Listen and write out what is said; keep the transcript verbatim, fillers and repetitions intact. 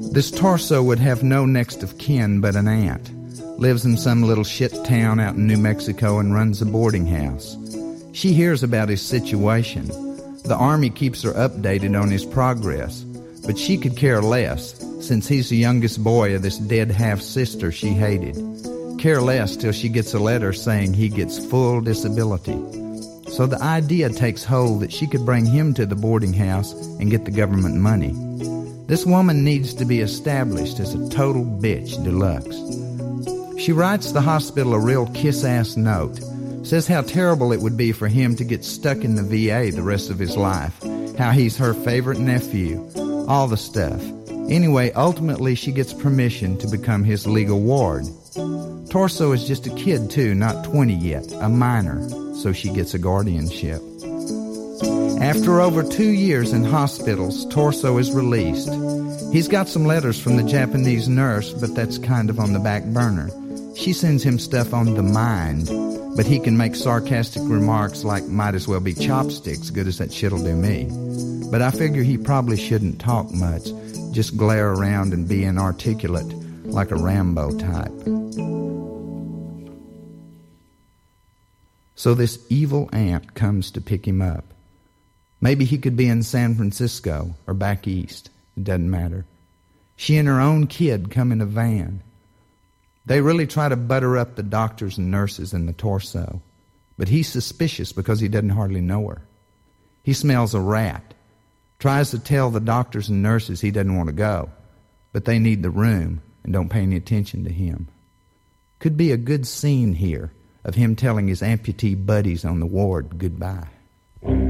This Torso would have no next of kin but an aunt. Lives in some little shit town out in New Mexico and runs a boarding house. She hears about his situation. The Army keeps her updated on his progress, but she could care less, since he's the youngest boy of this dead half-sister she hated. Care less till she gets a letter saying he gets full disability. So the idea takes hold that she could bring him to the boarding house and get the government money. This woman needs to be established as a total bitch deluxe. She writes the hospital a real kiss-ass note. Says how terrible it would be for him to get stuck in the V A the rest of his life. How he's her favorite nephew. All the stuff. Anyway, ultimately she gets permission to become his legal ward. Torso is just a kid too, not twenty yet, a minor, so she gets a guardianship. After over two years in hospitals, Torso is released. He's got some letters from the Japanese nurse, but that's kind of on the back burner. She sends him stuff on the mind, but he can make sarcastic remarks like, might as well be chopsticks, good as that shit'll do me. But I figure he probably shouldn't talk much, just glare around and be inarticulate, like a Rambo type. So this evil aunt comes to pick him up. Maybe he could be in San Francisco or back east. It doesn't matter. She and her own kid come in a van. They really try to butter up the doctors and nurses in the Torso, but he's suspicious because he doesn't hardly know her. He smells a rat, tries to tell the doctors and nurses he doesn't want to go, but they need the room and don't pay any attention to him. Could be a good scene here of him telling his amputee buddies on the ward goodbye.